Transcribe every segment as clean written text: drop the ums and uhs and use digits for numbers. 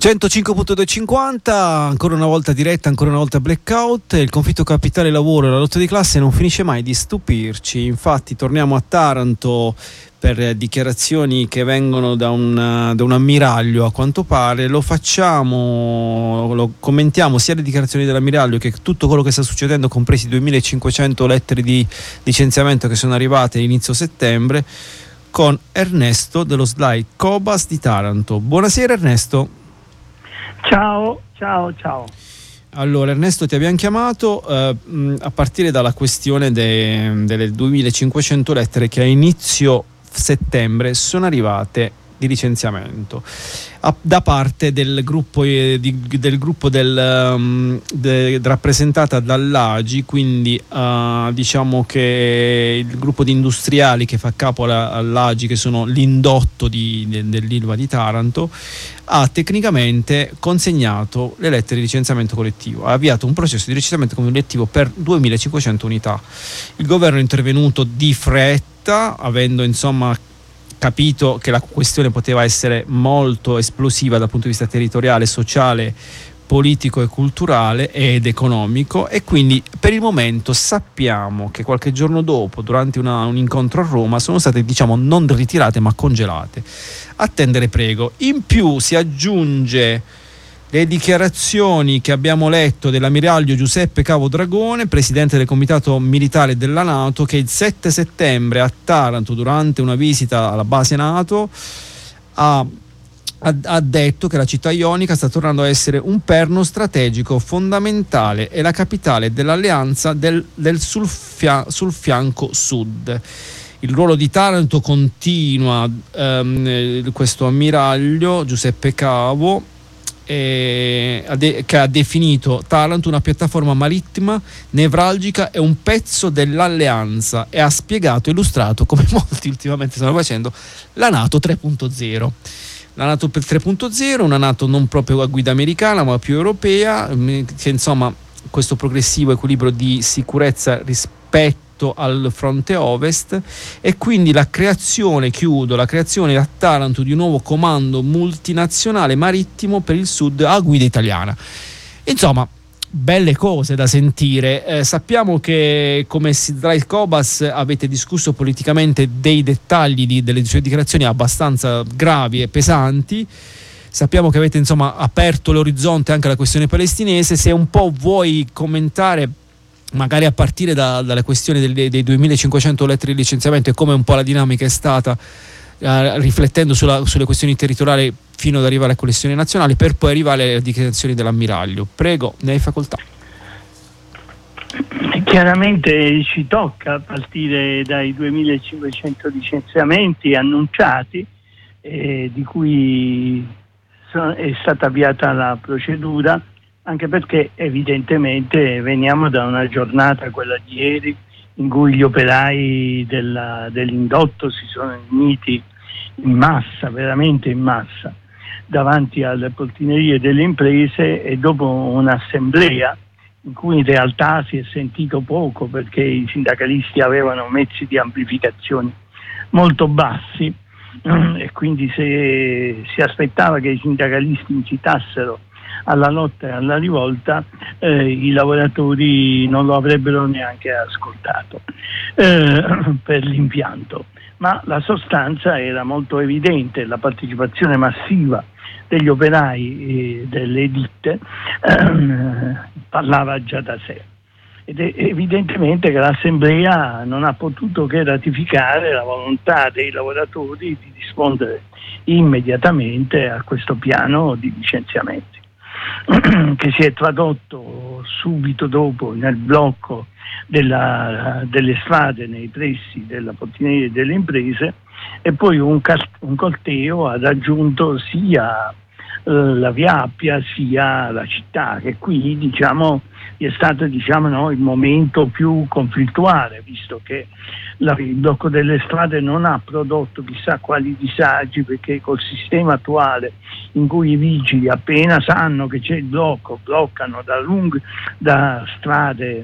105.250, ancora una volta diretta, ancora una volta blackout. Il conflitto capitale lavoro e la lotta di classe non finisce mai di stupirci. Infatti torniamo a Taranto per dichiarazioni che vengono da un ammiraglio, a quanto pare. Lo commentiamo sia le dichiarazioni dell'ammiraglio che tutto quello che sta succedendo, compresi 2500 lettere di licenziamento che sono arrivate inizio settembre, con Ernesto dello SLAI Cobas di Taranto. Buonasera Ernesto. Ciao. Allora Ernesto, ti abbiamo chiamato a partire dalla questione delle 2500 lettere che a inizio settembre sono arrivate di licenziamento da parte del gruppo rappresentata dall'AGI, quindi diciamo che il gruppo di industriali che fa capo all'AGI, che sono l'indotto dell'Ilva di Taranto, ha tecnicamente consegnato le lettere di licenziamento collettivo, ha avviato un processo di licenziamento collettivo per 2500 unità. Il governo è intervenuto di fretta, avendo capito che la questione poteva essere molto esplosiva dal punto di vista territoriale, sociale, politico e culturale ed economico, e quindi per il momento sappiamo che qualche giorno dopo, durante un incontro a Roma, sono state non ritirate ma congelate. Attendere prego. In più si aggiunge le dichiarazioni che abbiamo letto dell'ammiraglio Giuseppe Cavo Dragone, presidente del comitato militare della NATO, che il 7 settembre a Taranto, durante una visita alla base NATO, ha detto che la città ionica sta tornando a essere un perno strategico fondamentale e la capitale dell'alleanza sul fianco sud. Il ruolo di Taranto continua questo ammiraglio Giuseppe Cavo, che ha definito Taranto una piattaforma marittima nevralgica e un pezzo dell'alleanza, e ha illustrato, come molti ultimamente stanno facendo, la NATO 3.0. La NATO 3.0, una NATO non proprio a guida americana ma più europea, che questo progressivo equilibrio di sicurezza rispetto al fronte ovest, e quindi la creazione a Taranto di un nuovo comando multinazionale marittimo per il sud a guida italiana. Belle cose da sentire. Sappiamo che come SLAI Cobas avete discusso politicamente dei dettagli delle sue dichiarazioni abbastanza gravi e pesanti. Sappiamo che avete aperto l'orizzonte anche alla questione palestinese. Se un po' vuoi commentare, magari a partire dalla questione dei 2500 lettere di licenziamento, e come un po' la dinamica è stata, riflettendo sulle questioni territoriali fino ad arrivare alle questioni nazionali, per poi arrivare alle dichiarazioni dell'ammiraglio. Prego, ne hai facoltà. Chiaramente ci tocca partire dai 2500 licenziamenti annunciati, di cui è stata avviata la procedura, anche perché evidentemente veniamo da una giornata, quella di ieri, in cui gli operai dell'indotto si sono uniti in massa, veramente in massa, davanti alle portinerie delle imprese, e dopo un'assemblea in cui in realtà si è sentito poco, perché i sindacalisti avevano mezzi di amplificazione molto bassi, e quindi se si aspettava che i sindacalisti incitassero alla lotta e alla rivolta, i lavoratori non lo avrebbero neanche ascoltato per l'impianto. Ma la sostanza era molto evidente, la partecipazione massiva degli operai delle ditte parlava già da sé. Ed è evidentemente che l'Assemblea non ha potuto che ratificare la volontà dei lavoratori di rispondere immediatamente a questo piano di licenziamenti, che si è tradotto subito dopo nel blocco delle strade nei pressi della portineria delle imprese, e poi un corteo ha raggiunto sia la via Appia sia la città, che qui è stato il momento più conflittuale, visto che il blocco delle strade non ha prodotto chissà quali disagi, perché col sistema attuale, in cui i vigili appena sanno che c'è il blocco bloccano da strade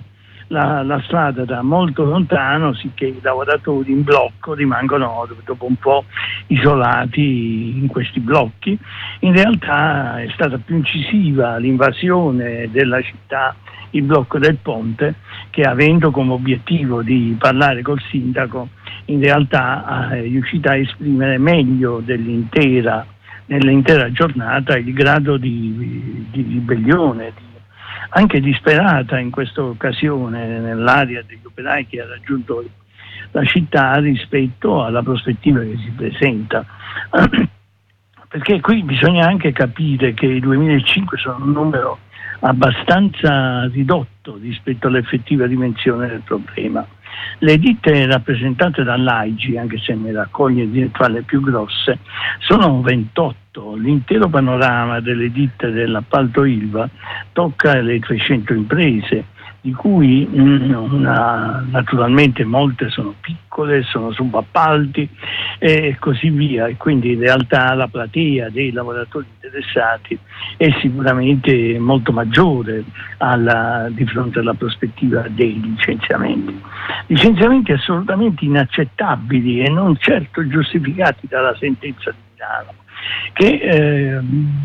la strada da molto lontano, sicché i lavoratori in blocco rimangono dopo un po' isolati in questi blocchi. In realtà è stata più incisiva l'invasione della città, il blocco del ponte, che avendo come obiettivo di parlare col sindaco, in realtà è riuscita a esprimere meglio nell'intera giornata il grado di ribellione, anche disperata in questa occasione nell'area degli operai che ha raggiunto la città rispetto alla prospettiva che si presenta. Perché qui bisogna anche capire che i 2005 sono un numero abbastanza ridotto rispetto all'effettiva dimensione del problema. Le ditte rappresentate dall'AIGI, anche se ne raccoglie tra le più grosse, sono 28. L'intero panorama delle ditte dell'appalto Ilva tocca le 300 imprese, di cui naturalmente molte sono piccole, sono subappalti e così via, e quindi in realtà la platea dei lavoratori interessati è sicuramente molto maggiore di fronte alla prospettiva dei licenziamenti assolutamente inaccettabili e non certo giustificati dalla sentenza di Milano, che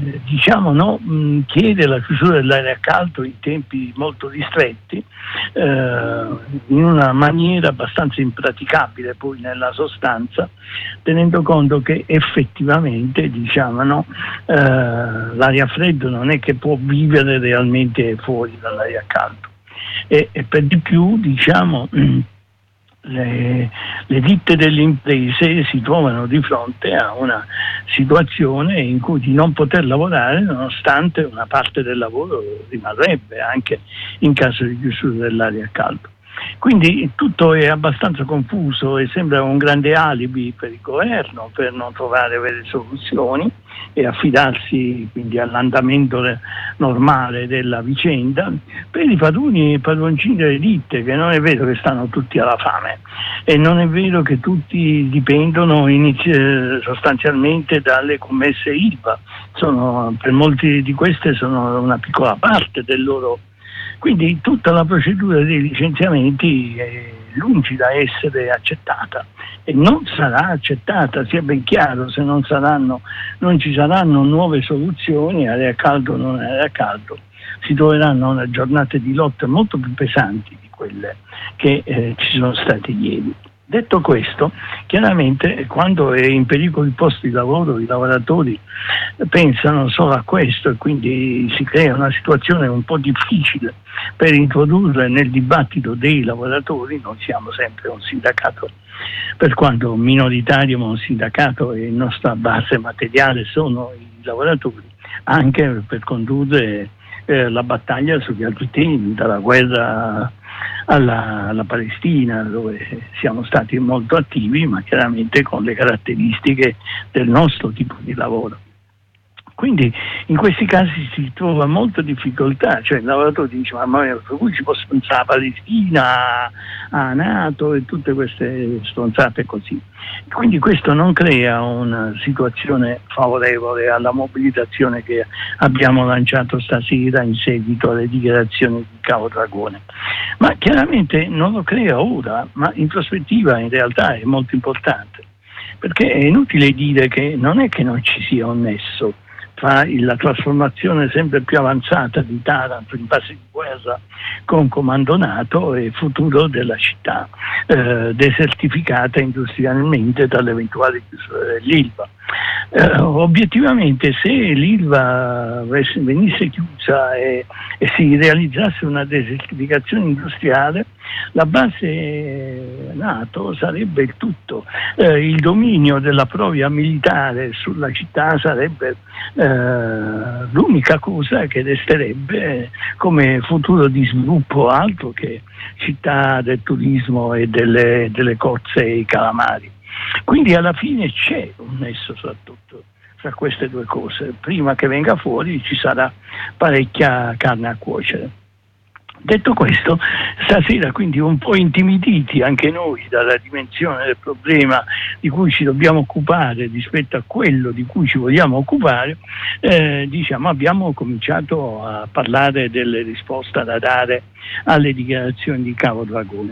chiede la chiusura dell'area a caldo in tempi molto ristretti, in una maniera abbastanza impraticabile poi nella sostanza, tenendo conto che effettivamente l'aria a freddo non è che può vivere realmente fuori dall'aria a caldo, e per di più le ditte delle imprese si trovano di fronte a una situazione in cui di non poter lavorare, nonostante una parte del lavoro rimarrebbe anche in caso di chiusura dell'aria a caldo. Quindi tutto è abbastanza confuso e sembra un grande alibi per il governo per non trovare vere soluzioni e affidarsi quindi all'andamento normale della vicenda. Per i padroni e padroncini delle ditte, che non è vero che stanno tutti alla fame e non è vero che tutti dipendono sostanzialmente dalle commesse ILVA, per molti di queste sono una piccola parte del loro. Quindi tutta la procedura dei licenziamenti è lungi da essere accettata e non sarà accettata, sia ben chiaro. Se non ci saranno nuove soluzioni, area a caldo o non area a caldo, si troveranno una giornate di lotte molto più pesanti di quelle che ci sono state ieri. Detto questo, chiaramente quando è in pericolo il posto di lavoro, i lavoratori pensano solo a questo e quindi si crea una situazione un po' difficile per introdurre nel dibattito dei lavoratori. Noi siamo sempre un sindacato, per quanto minoritario, ma un sindacato e la nostra base materiale sono i lavoratori, anche per condurre la battaglia sugli altri temi, dalla guerra alla Palestina, dove siamo stati molto attivi, ma chiaramente con le caratteristiche del nostro tipo di lavoro. Quindi in questi casi si trova molta difficoltà, cioè il lavoratore dice: ma per cui ci posso pensare a Palestina, a NATO e tutte queste stronzate così. Quindi questo non crea una situazione favorevole alla mobilitazione che abbiamo lanciato stasera in seguito alle dichiarazioni di Cavo Dragone. Ma chiaramente non lo crea ora, ma in prospettiva in realtà è molto importante, perché è inutile dire che non è che non ci sia un nesso tra la trasformazione sempre più avanzata di Taranto in base di guerra con comando NATO e il futuro della città desertificata industrialmente dall'eventuale chiusura dell'Ilva. Obiettivamente, se l'Ilva venisse chiusa e si realizzasse una desertificazione industriale, la base NATO sarebbe il tutto. Il dominio della propria militare sulla città sarebbe l'unica cosa che resterebbe come futuro di sviluppo, altro che città del turismo e delle cozze e i calamari. Quindi alla fine c'è un nesso fra queste due cose. Prima che venga fuori ci sarà parecchia carne a cuocere. Detto questo, stasera quindi un po' intimiditi anche noi dalla dimensione del problema di cui ci dobbiamo occupare rispetto a quello di cui ci vogliamo occupare, abbiamo cominciato a parlare delle risposte da dare alle dichiarazioni di Cavo Dragone.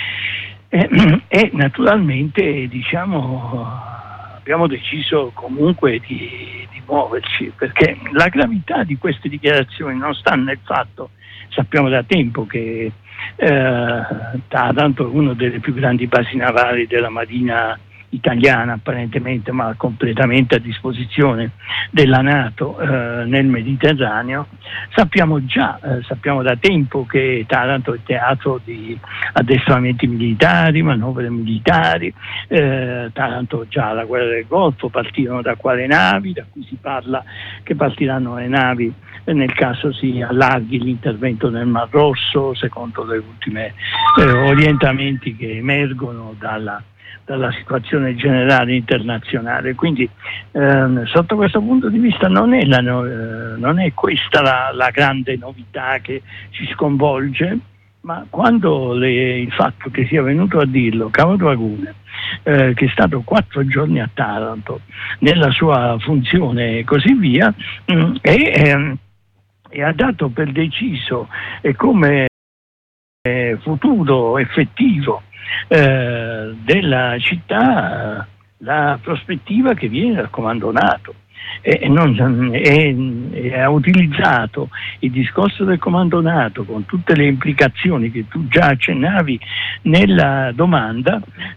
E naturalmente abbiamo deciso comunque di muoverci, perché la gravità di queste dichiarazioni non sta nel fatto, sappiamo da tempo che Taranto è una delle più grandi basi navali della Marina italiana apparentemente, ma completamente a disposizione della NATO nel Mediterraneo. Sappiamo da tempo che Taranto è teatro di addestramenti militari, manovre militari. Taranto già alla guerra del Golfo partirono da qua le navi, da cui si parla che partiranno le navi nel caso si allarghi l'intervento nel Mar Rosso, secondo le ultime orientamenti che emergono dalla situazione generale internazionale. Quindi sotto questo punto di vista non è questa la grande novità che ci sconvolge, ma quando il fatto che sia venuto a dirlo Cavo Dragone, che è stato 4 giorni a Taranto nella sua funzione e così via, e ha dato per deciso e come futuro effettivo della città la prospettiva che viene dal comando NATO, e ha utilizzato il discorso del comando NATO con tutte le implicazioni che tu già accennavi nella domanda,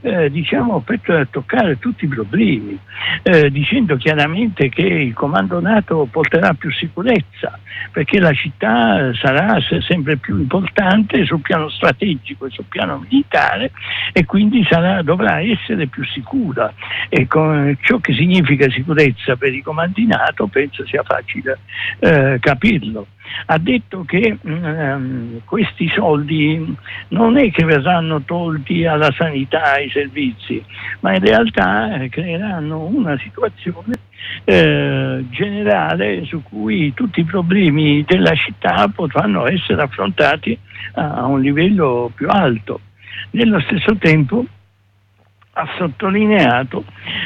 per toccare tutti i problemi, dicendo chiaramente che il comando NATO porterà più sicurezza, perché la città sarà sempre più importante sul piano strategico e sul piano militare, e quindi dovrà essere più sicura, e con ciò che significa sicurezza per i comandi NATO penso sia facile capirlo. Ha detto che questi soldi non è che verranno tolti alla sanità, ai servizi, ma in realtà creeranno una situazione generale su cui tutti i problemi della città potranno essere affrontati a un livello più alto. Nello stesso tempo ha sottolineato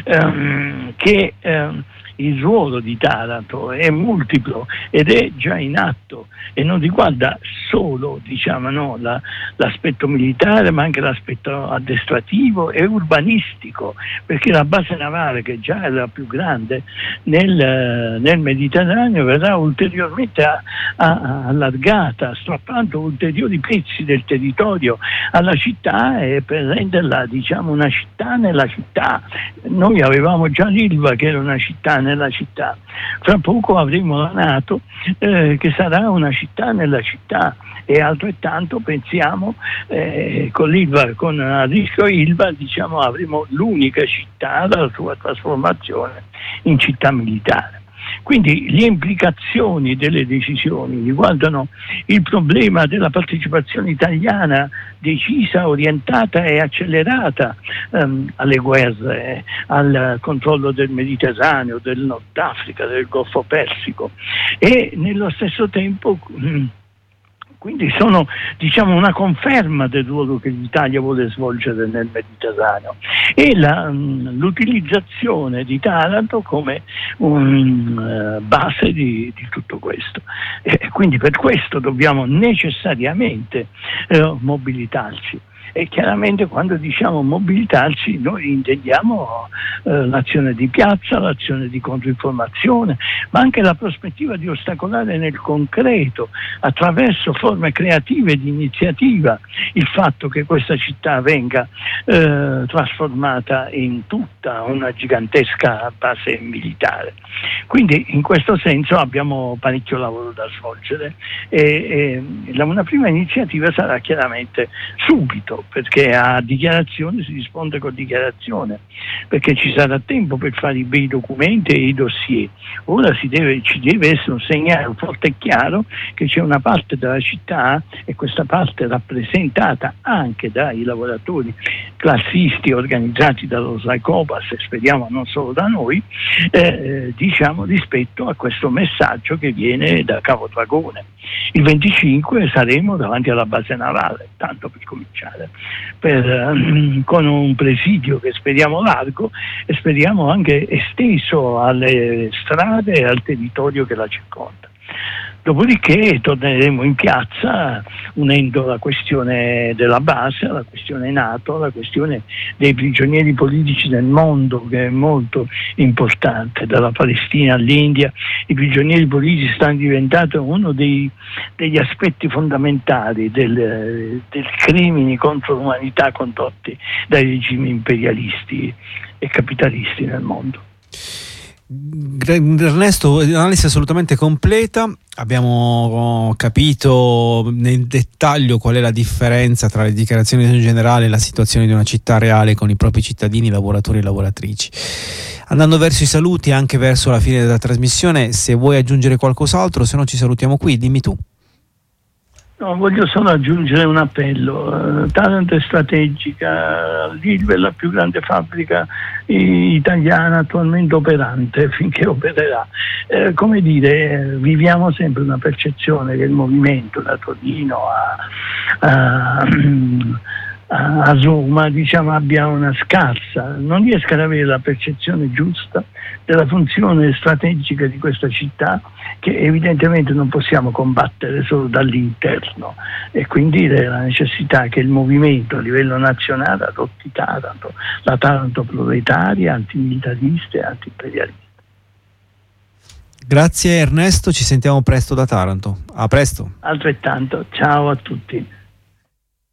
che il ruolo di Taranto è multiplo ed è già in atto, e non riguarda solo l'aspetto militare, ma anche l'aspetto addestrativo e urbanistico, perché la base navale, che già è la più grande nel Mediterraneo, verrà ulteriormente allargata, strappando ulteriori pezzi del territorio alla città, e per renderla una città nella città. Noi avevamo già l'Ilva, che era una città nella città. Fra poco avremo la NATO, che sarà una città nella città, e altrettanto pensiamo con l'Ilva, con a rischio Ilva, avremo l'unica città dalla sua trasformazione in città militare. Quindi le implicazioni delle decisioni riguardano il problema della partecipazione italiana decisa, orientata e accelerata alle guerre, al controllo del Mediterraneo, del Nord Africa, del Golfo Persico, e nello stesso tempo quindi sono una conferma del ruolo che l'Italia vuole svolgere nel Mediterraneo, e l'utilizzazione di Taranto come base di tutto questo. E quindi per questo dobbiamo necessariamente mobilitarci. E chiaramente quando diciamo mobilitarci noi intendiamo l'azione di piazza, l'azione di controinformazione, ma anche la prospettiva di ostacolare nel concreto, attraverso forme creative di iniziativa, il fatto che questa città venga trasformata in tutta una gigantesca base militare. Quindi in questo senso abbiamo parecchio lavoro da svolgere, e una prima iniziativa sarà chiaramente subito, tempo, perché a dichiarazione si risponde con dichiarazione, perché ci sarà tempo per fare i bei documenti e i dossier. Ora ci deve essere un segnale forte e chiaro che c'è una parte della città, e questa parte rappresentata anche dai lavoratori classisti organizzati dallo SAICOPAS, e speriamo non solo da noi, diciamo, rispetto a questo messaggio che viene da Cavo Dragone. Il 25 saremo davanti alla base navale, tanto per cominciare, con un presidio che speriamo largo e speriamo anche esteso alle strade e al territorio che la circonda. Dopodiché torneremo in piazza unendo la questione della base, la questione NATO, la questione dei prigionieri politici nel mondo, che è molto importante, dalla Palestina all'India. I prigionieri politici stanno diventando uno degli aspetti fondamentali del crimini contro l'umanità condotti dai regimi imperialisti e capitalisti nel mondo. Ernesto, analisi assolutamente completa. Abbiamo capito nel dettaglio qual è la differenza tra le dichiarazioni in generale e la situazione di una città reale con i propri cittadini, lavoratori e lavoratrici. Andando verso i saluti, anche verso la fine della trasmissione, se vuoi aggiungere qualcos'altro, se no ci salutiamo qui, dimmi tu. No, voglio solo aggiungere un appello. Taranto è strategica, l'Ilva è la più grande fabbrica italiana attualmente operante, finché opererà. Come dire, viviamo sempre una percezione che il movimento da Torino a Roma, diciamo, abbia una scarsa, non riesca ad avere la percezione giusta della funzione strategica di questa città, che evidentemente non possiamo combattere solo dall'interno, e quindi la necessità che il movimento a livello nazionale adotti Taranto, la Taranto proletaria, antimilitarista e antiimperialista. Grazie Ernesto, ci sentiamo presto da Taranto. A presto. Altrettanto, ciao a tutti.